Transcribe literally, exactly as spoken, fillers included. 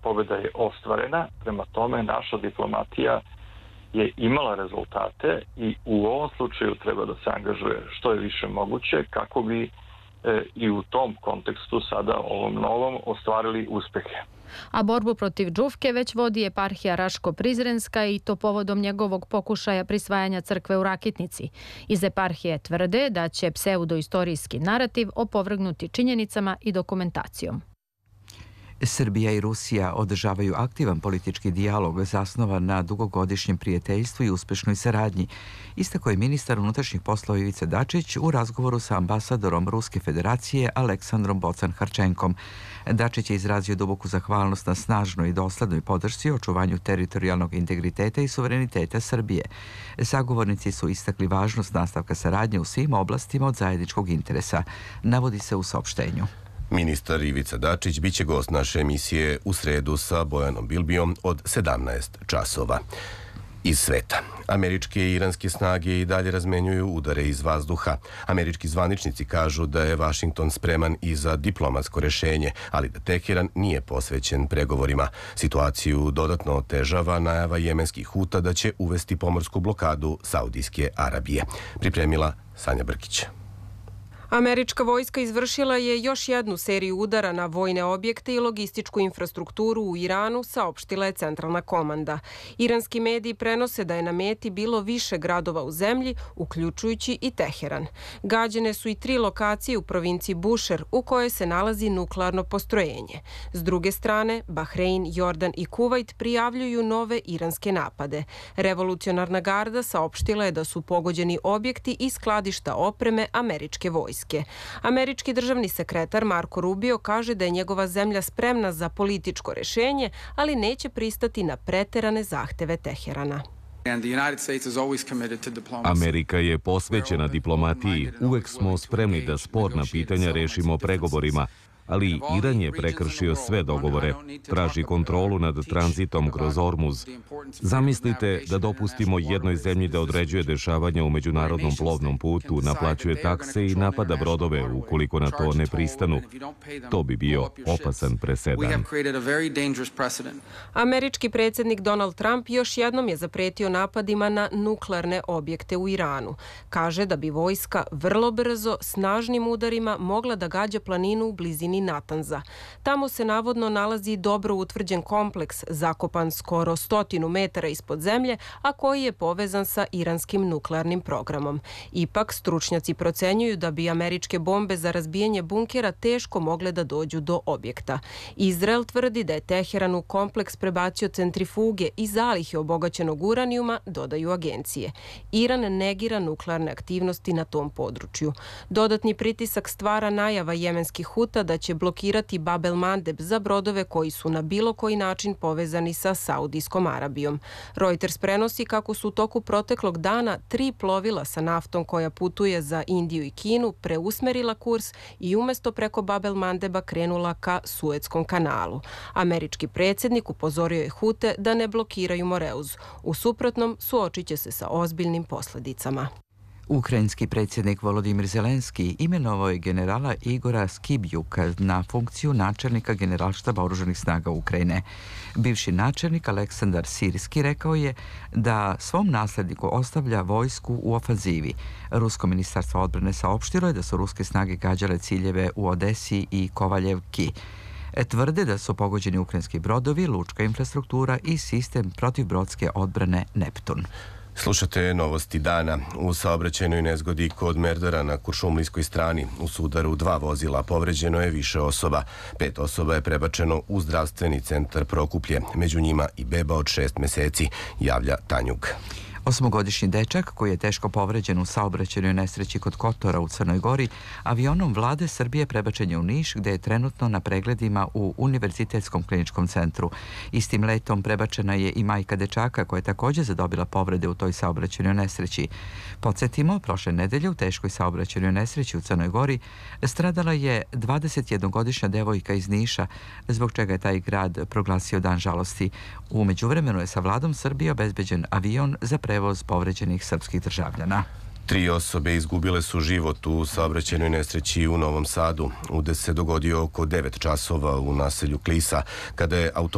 pobjeda je ostvarena, prema tome naša diplomatija je imala rezultate i u ovom slučaju treba da se angažuje što je više moguće kako bi e, i u tom kontekstu sada ovom novom ostvarili uspehe. A borbu protiv Džufke već vodi eparhija Raško-Prizrenska i to povodom njegovog pokušaja prisvajanja crkve u Rakitnici. Iz eparhije tvrde da će pseudoistorijski narativ opovrgnuti činjenicama i dokumentacijom. Srbija i Rusija održavaju aktivan politički dijalog zasnovan na dugogodišnjem prijateljstvu i uspešnoj saradnji. Istakao je ministar unutrašnjih poslova Ivica Dačić u razgovoru sa ambasadorom Ruske federacije Aleksandrom Bocan-Harčenkom. Dačić je izrazio duboku zahvalnost na snažnoj i doslednoj podršci očuvanju teritorijalnog integriteta i suvereniteta Srbije. Sagovornici su istakli važnost nastavka saradnje u svim oblastima od zajedničkog interesa, navodi se u saopštenju. Ministar Ivica Dačić biće gost naše emisije u sredu sa Bojanom Bilbijom od sedamnaest časova. Iz sveta. Američke i iranske snage i dalje razmenjuju udare iz vazduha. Američki zvaničnici kažu da je Vašington spreman i za diplomatsko rešenje, ali da Teheran nije posvećen pregovorima. Situaciju dodatno otežava najava jemenskih Huta da će uvesti pomorsku blokadu Saudijske Arabije. Pripremila Sanja Brkić. Američka vojska izvršila je još jednu seriju udara na vojne objekte i logističku infrastrukturu u Iranu, saopštila je centralna komanda. Iranski mediji prenose da je na meti bilo više gradova u zemlji, uključujući i Teheran. Gađene su i tri lokacije u provinciji Bušer, u kojoj se nalazi nuklearno postrojenje. S druge strane, Bahrein, Jordan i Kuvajt prijavljuju nove iranske napade. Revolucionarna garda saopštila je da su pogođeni objekti i skladišta opreme američke vojske. Američki državni sekretar Marko Rubio kaže da je njegova zemlja spremna za političko rešenje, ali neće pristati na preterane zahteve Teherana. Amerika je posvećena diplomatiji. Uvek smo spremni da sporna pitanja rešimo pregovorima, ali Iran je prekršio sve dogovore, traži kontrolu nad tranzitom kroz Ormuz. Zamislite da dopustimo jednoj zemlji da određuje dešavanja u međunarodnom plovnom putu, naplaćuje takse i napada brodove ukoliko na to ne pristanu. To bi bio opasan presedan. Američki predsjednik Donald Trump još jednom je zapretio napadima na nuklearne objekte u Iranu. Kaže da bi vojska vrlo brzo, snažnim udarima mogla da gađa planinu u blizini Natanza. Tamo se navodno nalazi dobro utvrđen kompleks zakopan skoro stotinu metara ispod zemlje, a koji je povezan sa iranskim nuklearnim programom. Ipak, stručnjaci procenjuju da bi američke bombe za razbijanje bunkera teško mogle da dođu do objekta. Izrael tvrdi da je Teheran u kompleks prebacio centrifuge i zalihe obogaćenog uranijuma, dodaju agencije. Iran negira nuklearne aktivnosti na tom području. Dodatni pritisak stvara najava jemenskih Huta da će blokirati Bab el Mandeb za brodove koji su na bilo koji način povezani sa Saudijskom Arabijom. Reuters prenosi kako su u toku proteklog dana tri plovila sa naftom koja putuje za Indiju i Kinu preusmerila kurs i umesto preko Bab el Mandeba krenula ka Suetskom kanalu. Američki predsjednik upozorio je Hute da ne blokiraju Moreuz. U suprotnom, suočit će se sa ozbiljnim posljedicama. Ukrajinski predsjednik Volodimir Zelenski imenovao je generala Igora Skibjuka na funkciju načelnika Generalštaba oružanih snaga Ukrajine. Bivši načelnik Aleksandar Sirski rekao je da svom nasledniku ostavlja vojsku u ofanzivi. Rusko ministarstvo odbrane saopštilo je da su ruske snage gađale ciljeve u Odesi i Kovaljevki. Tvrde da su pogođeni ukrajinski brodovi, lučka infrastruktura i sistem protivbrodske odbrane Neptun. Slušate novosti dana. U saobraćajnoj nezgodi kod Merdara na kuršumlijskoj strani u sudaru dva vozila povređeno je više osoba. Pet osoba je prebačeno u zdravstveni centar Prokuplje, među njima i beba od šest meseci, javlja Tanjug. Osmogodišnji dečak koji je teško povređen u saobraćajnoj nesreći kod Kotora u Crnoj Gori avionom vlade Srbije prebačen je u Niš gde je trenutno na pregledima u Univerzitetskom kliničkom centru. Istim letom prebačena je i majka dečaka koja je također zadobila povrede u toj saobraćajnoj nesreći. Podsjetimo, prošle nedelje u teškoj saobraćajnoj nesreći u Crnoj Gori stradala je dvadesetjednogodišnja devojka iz Niša, zbog čega je taj grad proglasio dan žalosti. U međuvremenu je sa vladom Srbije obezbeđen avion za prevoz povređenih srpskih državljana. Tri osobe izgubile su život u saobraćajnoj nesreći u Novom Sadu. Udes se dogodio oko devet časova u naselju Klisa, kada je auto